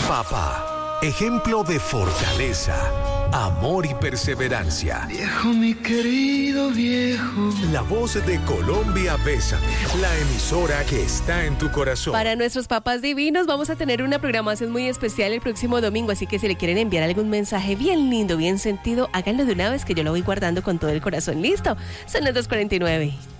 Papá, ejemplo de fortaleza, amor y perseverancia. Viejo, mi querido viejo. La voz de Colombia, Bésame, la emisora que está en tu corazón. Para nuestros papás divinos vamos a tener una programación muy especial el próximo domingo, así que si le quieren enviar algún mensaje bien lindo, bien sentido, háganlo de una vez que yo lo voy guardando con todo el corazón. ¿Listo? Son las 2:49.